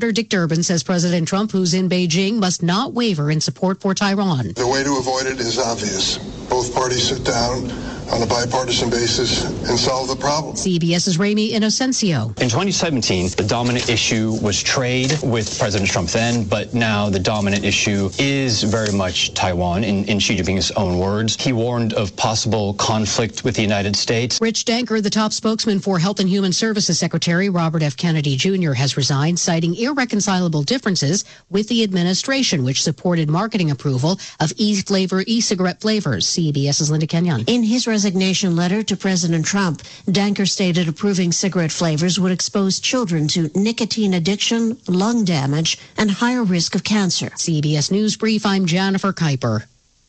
Dick Durbin says President Trump, who's in Beijing, must not waver in support for Taiwan. The way to avoid it is obvious. Both parties sit down on a bipartisan basis and solve the problem. CBS's Ramy Inocencio. In 2017, the dominant issue was trade with President Trump then, but now the dominant issue is very much Taiwan, in Xi Jinping's own words. He warned of possible conflict with the United States. Rich Danker, the top spokesman for Health and Human Services Secretary Robert F. Kennedy Jr., has resigned, citing irreconcilable differences with the administration, which supported marketing approval of e-cigarette flavors. CBS's Linda Kenyon. In his resignation letter to President Trump, Danker stated approving cigarette flavors would expose children to nicotine addiction, lung damage, and higher risk of cancer. CBS News Brief, I'm Jennifer Kuiper.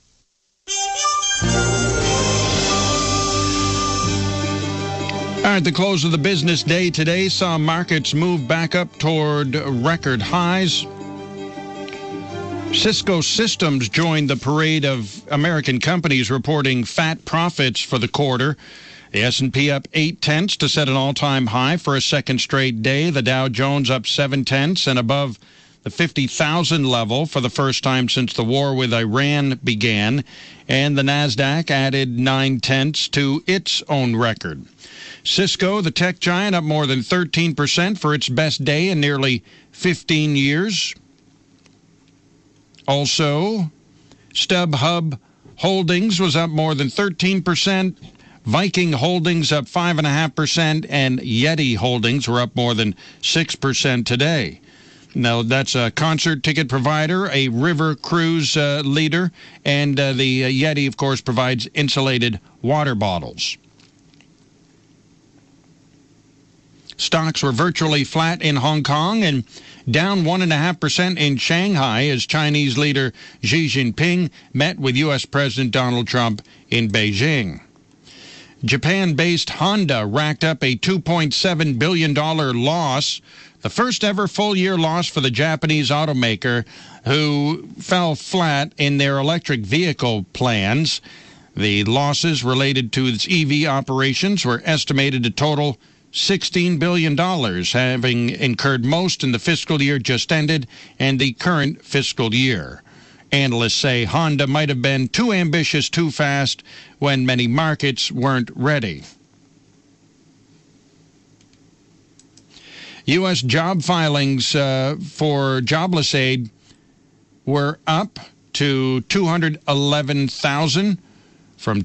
All right, the close of the business day today saw markets move back up toward record highs. Cisco Systems joined the parade of American companies reporting fat profits for the quarter. The S&P up 0.8 to set an all-time high for a second straight day. The Dow Jones up 0.7 and above the 50,000 level for the first time since the war with Iran began. And the Nasdaq added 0.9 to its own record. Cisco, the tech giant, up more than 13% for its best day in nearly 15 years. Also, StubHub Holdings was up more than 13%. Viking Holdings up 5.5%, and Yeti Holdings were up more than 6% today. Now, that's a concert ticket provider, a river cruise leader, and the Yeti, of course, provides insulated water bottles. Stocks were virtually flat in Hong Kong and down 1.5% in Shanghai as Chinese leader Xi Jinping met with U.S. President Donald Trump in Beijing. Japan-based Honda racked up a $2.7 billion loss, the first ever full-year loss for the Japanese automaker, who fell flat in their electric vehicle plans. The losses related to its EV operations were estimated to total $16 billion, having incurred most in the fiscal year just ended and the current fiscal year. Analysts say Honda might have been too ambitious too fast when many markets weren't ready. U.S. job filings for jobless aid were up to 211,000 from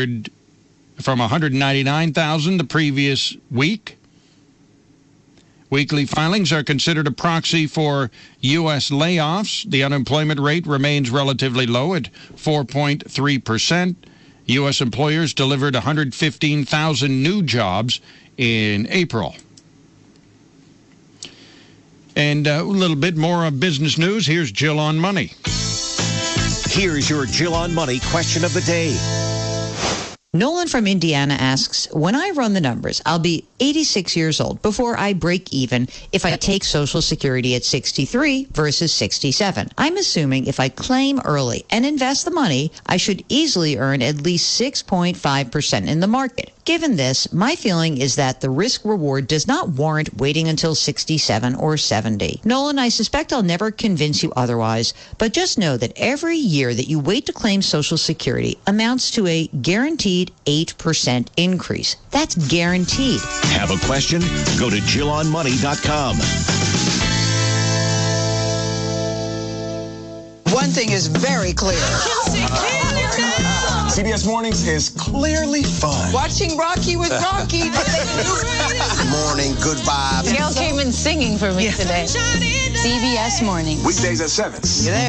199,000 the previous week. Weekly filings are considered a proxy for U.S. layoffs. The unemployment rate remains relatively low at 4.3%. U.S. employers delivered 115,000 new jobs in April. And a little bit more of business news. Here's Jill on Money. Here's your Jill on Money question of the day. Nolan from Indiana asks, when I run the numbers, I'll be 86 years old before I break even if I take Social Security at 63 versus 67. I'm assuming if I claim early and invest the money, I should easily earn at least 6.5% in the market. Given this, my feeling is that the risk-reward does not warrant waiting until 67 or 70. Nolan, I suspect I'll never convince you otherwise, but just know that every year that you wait to claim Social Security amounts to a guaranteed 8% increase. That's guaranteed. Have a question? Go to JillOnMoney.com. One thing is very clear. CBS Mornings is clearly fun. Watching Rocky with Rocky. Good morning, good vibes. Gail came in singing for me today. CBS Mornings. Weekdays at 7. You there?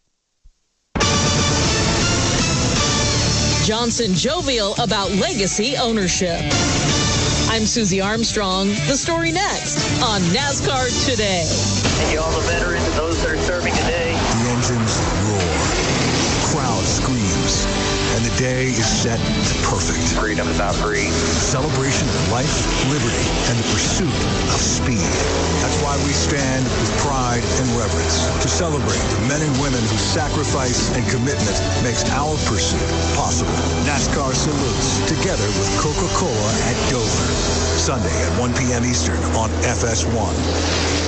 Johnson jovial about legacy ownership. I'm Susie Armstrong. The story next on NASCAR Today. Thank you all the veterans and those that are serving today. The engines roar. Crowd screams. And the day is set to perfect. Freedom is not free. Celebration of life, liberty, and the pursuit of speed. That's why we stand with pride and reverence to celebrate the men and women whose sacrifice and commitment makes our pursuit possible. NASCAR salutes together with Coca-Cola at Dover. Sunday at 1 p.m. Eastern on FS1.